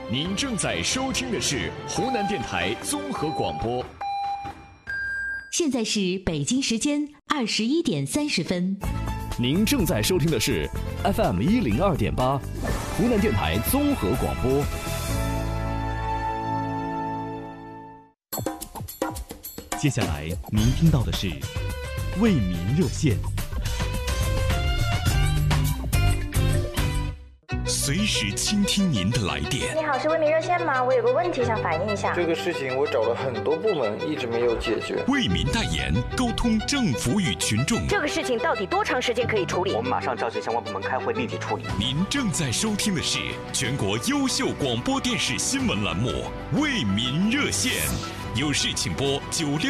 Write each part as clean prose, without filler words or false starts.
您正在收听的是湖南电台综合广播。 现在是北京时间21:30。 您正在收听的是 FM 102.8，湖南电台综合广播。接下来您听到的是为民热线。随时倾听您的来电。 你好，是为民热线吗？我有个问题想反映一下。 这个事情我找了很多部门，一直没有解决。 为民代言，沟通政府与群众。 这个事情到底多长时间可以处理？ 我们马上召集相关部门开会，立即处理。 您正在收听的是全国优秀广播电视新闻栏目《为民热线》，有事请拨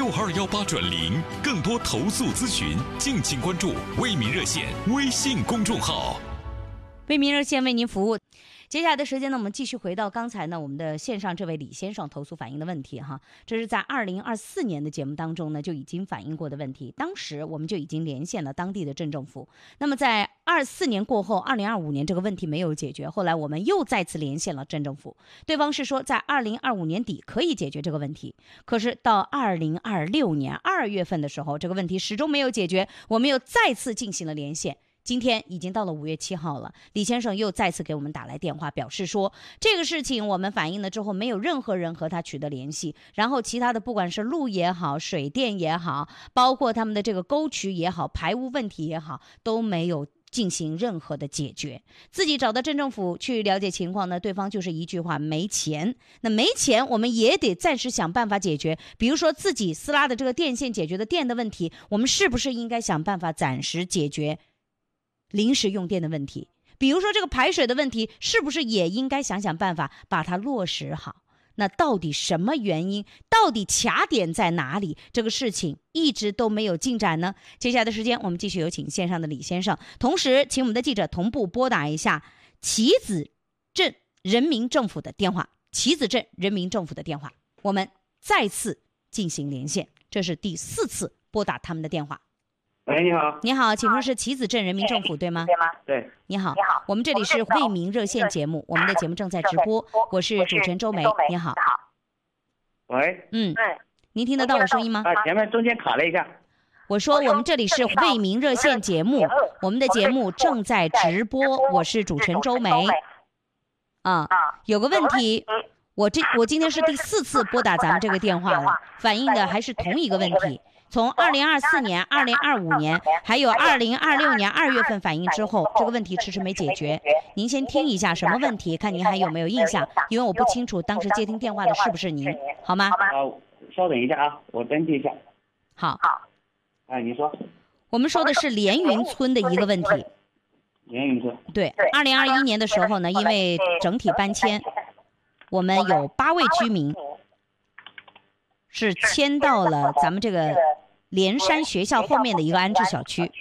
962180，更多投诉咨询，敬请关注为民热线微信公众号。 为民热线为您服务。接下来的时间呢，我们继续回到刚才呢我们的线上这位李先生投诉反映的问题哈，这是在2024年的节目当中呢就已经反映过的问题，当时我们就已经连线了当地的镇政府。那么在24年过后，2025年这个问题没有解决，后来我们又再次连线了镇政府，对方是说在2025年底可以解决这个问题，可是到2026年2月份的时候，这个问题始终没有解决，我们又再次进行了连线。今天已经到了5月7号了，李先生又再次给我们打来电话，表示说这个事情我们反映了之后，没有任何人和他取得联系，然后其他的不管是路也好，水电也好，包括他们的这个沟渠也好，排污问题也好，都没有进行任何的解决。自己找到镇政府去了解情况呢，对方就是一句话，没钱。那没钱我们也得暂时想办法解决，比如说自己私拉的这个电线解决的电的问题，我们是不是应该想办法暂时解决临时用电的问题？比如说这个排水的问题，是不是也应该想想办法把它落实好？那到底什么原因？到底卡点在哪里？这个事情一直都没有进展呢？接下来的时间，我们继续有请线上的李先生，同时请我们的记者同步拨打一下棋子镇人民政府的电话。棋子镇人民政府的电话，我们再次进行连线，这是第4次拨打他们的电话。 喂，你好。 你好，请问是棋子镇人民政府对吗？ 对。 你好，我们这里是为民热线节目，我们的节目正在直播，我是主持人周梅。你好。 喂。 您听得到我声音吗？ 前面中间卡了一下。 我说我们这里是为民热线节目，我们的节目正在直播，我是主持人周梅。有个问题，我今天是第4次拨打咱们这个电话了，反映的还是同一个问题。从2024年、2025年，还有2026年2月份反映之后，这个问题迟迟没解决。您先听一下什么问题，看您还有没有印象，因为我不清楚当时接听电话的是不是您，好吗？ 稍等一下啊，我登记一下。 好。 你说。 我们说的是连云村的一个问题。 连云村。 对，2021年的时候呢，因为整体搬迁，我们有8位居民是迁到了咱们这个连山学校后面的一个安置小区。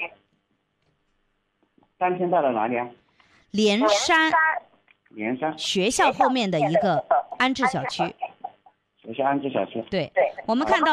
搬迁到了哪里啊？ 连山学校后面的一个安置小区。 学校安置小区。 对，我们看到